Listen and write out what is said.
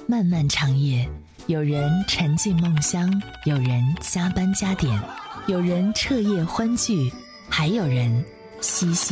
漫漫长夜，有人沉浸梦乡，有人加班加点，有人彻夜欢聚，还有人嬉戏